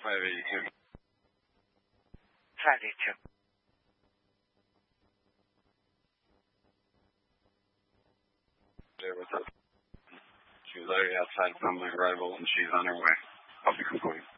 582. 582. There was a. She was already outside from my arrival, and she's on her way. I'll be complete.